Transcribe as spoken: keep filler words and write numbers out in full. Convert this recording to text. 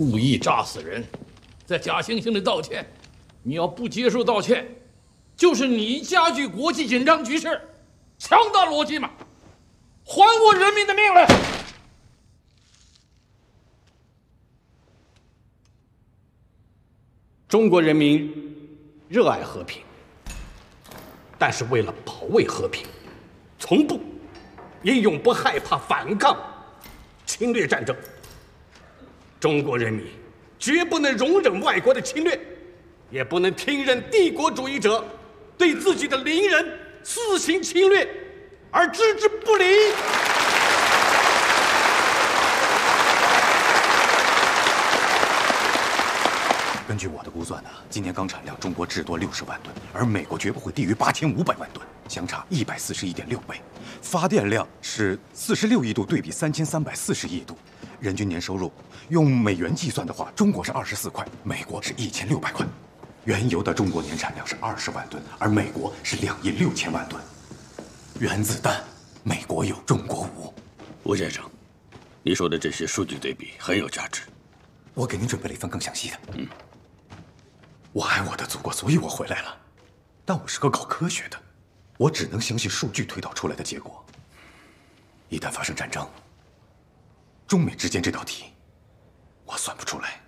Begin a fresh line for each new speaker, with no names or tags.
故意炸死人，再假惺惺的道歉。你要不接受道歉，就是你加剧国际紧张局势，强大逻辑嘛！还我人民的命来！
中国人民热爱和平，但是为了保卫和平，从不也永不害怕反抗侵略战争。中国人民绝不能容忍外国的侵略，也不能听任帝国主义者对自己的邻人肆行侵略而置之不理。
根据我的估算呢，今年钢产量中国至多六十万吨，而美国绝不会低于八千五百万吨，相差一百四十一点六倍。发电量是四十六亿度对比三千三百四十亿度，人均年收入用美元计算的话，中国是二十四块，美国是一千六百块。原油的中国年产量是二十万吨，而美国是两亿六千万吨。原子弹，美国有，中国无。
吴先生，你说的这些数据对比很有价值。
我给您准备了一份更详细的。嗯。我爱我的祖国，所以我回来了。但我是个搞科学的，我只能相信数据推导出来的结果。一旦发生战争，中美之间这道题，我算不出来。